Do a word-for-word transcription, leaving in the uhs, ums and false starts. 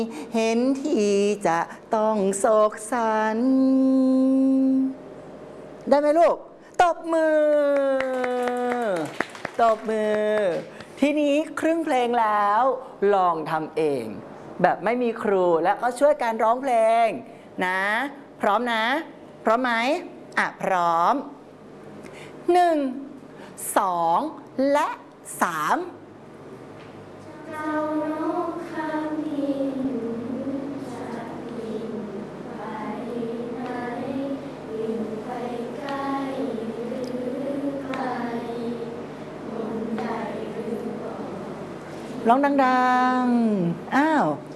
เห็นทีจะต้องโศกสันได้ไหมลูกตบมือตบมือทีนี้ครึ่งเพลงแล้วลองทำเองแบบไม่มีครูแล้วก็ช่วยการร้องเพลงนะพร้อมนะพร้อมไหมอ่ะพร้อมหนึ่งสองและสามเจ้านกข้างดินจะบินไปไหนบินไปใกล้หรือไกลบนใดหรือเปล่าร้องดังๆอ้าว